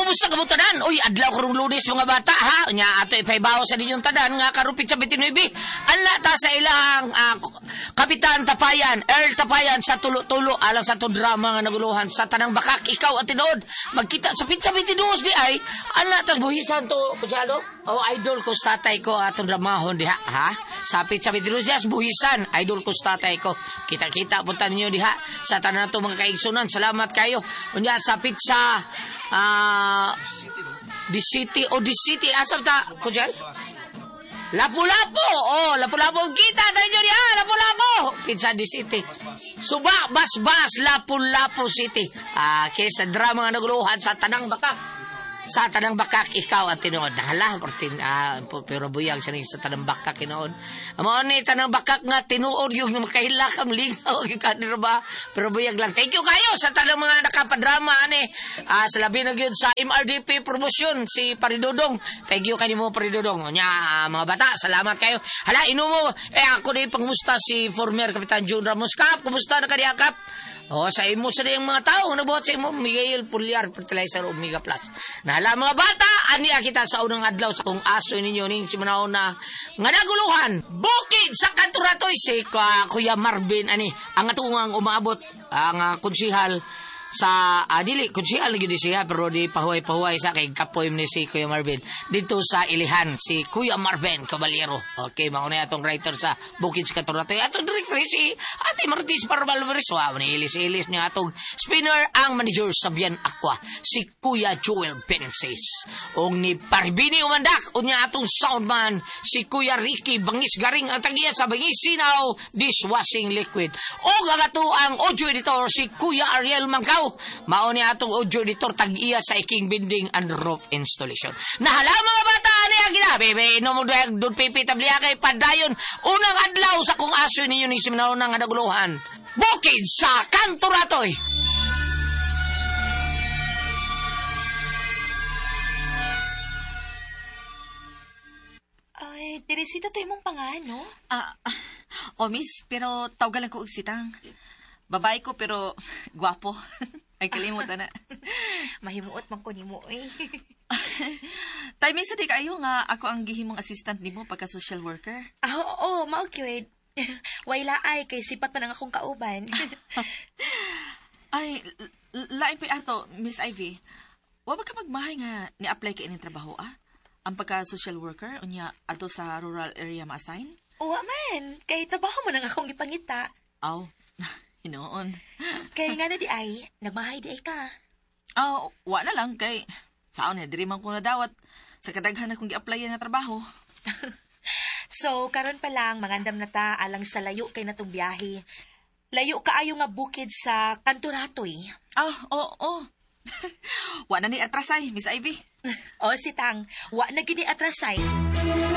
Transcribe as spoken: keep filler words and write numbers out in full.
kumusta ka mo tanan? Uy, adlaw karong Lunes mga bata, ha? Nya ato ipaybaw sa dinyong tanan nga karupit sa bitinoybi. Anla ta sa ilang uh, Kapitan Tapayan, Earl Tapayan sa tulo-tulo alang sa to drama nga naguluhan sa tanang bakak ikaw at tinuod. Magkita sa pizza bitinuos di ay anla ta buhisan to kusyado. O idol ko sa tatay ko atong dramahon diha, ha? Sa pizza bitinuos diha buhisan, idol ko sa tatay ko. Kita-kita punta ninyo diha sa tanan nato mga kaigsunan. Salamat kayo. Unya sa pizza ah uh, di city o di city asam ta kusyal? Lapu-lapu. Oh, lapu-lapu. Kita tayo niya. Lapu-lapu. Pizza di City. Suba, bas-bas, lapu-lapu City. Ah, kesa drama nga naguluhan sa Tanang Bakak. Sa Tanang Bakak, ikaw at tinuod. Nahala, ah, pero buyag siya sa Tanang Bakak inoon. Amo ni Tanang Bakak nga tinuod yung makahilakam lingaw yung kanira ba. Pero buyag lang. Thank you kayo sa tanang mga nakapadrama ani. Ah, sa labi na gyud sa M R D P promotion si Paridodong. Thank you kanimo Paridodong. Nya uh, mga bata, salamat kayo. Hala, inumo eh ako ni pangmusta si former Kapitan June Ramos Kap. Kumusta na kaniya Kap? Oh, sa imo sa diyang mga tao, nabuhat sa imo, Miguel Pulyar, Fertilizer, Omega Plus. Nahala mga bata, aniya kita sa unang adlaw sa kung aso ninyo, ning simanao na nga naguluhan. Bukid sa Kanturatoy, si uh, Kuya Marvin, ani, ang atungang umaabot, ang uh, konsihal sa adili, uh, konsihal na yun siya, pero di pahuay-pahuay sa kay kapoy ni si Kuya Marvin. Dito sa Ilihan, si Kuya Marvin Caballero. Okay, mauna atong writer sa Bukid sa Kanturatoy. Atong director si Ate Martis Parvalveres. Wow, niilis-ilis niya atong spinner ang manager sa Bian Aqua, si Kuya Joel Benses. O ni Paribini Umandak, o niya atong soundman, si Kuya Ricky Bangis Garing, ang tagiya sa Bangis Sinaw Dishwashing Liquid. O gagato ang audio editor, si Kuya Ariel Mangkaw. Mao niya atong audio editor, tag-iya sa Iking Binding and Roof Installation. Nahala mga bata, niya ginabi, no mo doon pipitabli kay padayon, unang adlaw sa kung aso ninyo ni siminaw ng naguluhan. Bukid sa Kanturatoy. Ay, Teresita to imong pangano? Ah, uh, oh miss, pero tawgalan ko og sitang. Babae ko pero gwapo. Ay kalimutan na. Mahimuot man ko nimo eh. Tay minsan di kayo nga ako ang gihimong assistant nimo pagka social worker. Ah, oo, oh, mao gyud. Wayla ay kay sipat pa nang akong kauban. Ay, lain pa ato, Miss Ivy. Wa ba ka magmahay nga ni-apply ka ining trabaho, ah? Ang pagka-social worker, unya, ato sa rural area ma-assign? Oo, man. Kay trabaho mo nang akong ipangita. Aw, hinoon. Kay nga na di ay, nagmahay di ay ka. Aw, wa na lang, kay saan na, diri man ko nadawat sa kadaghan akong gi-applyan nga trabaho. So, karon pa lang, mangandam na ta alang sa layo kay natong biyahe. Layo kaayo nga bukid sa Kanturatoy. Ah, oo, oo. Wa na ni atrasay, Miss Ivy. O, sitang, wa na gini atrasay.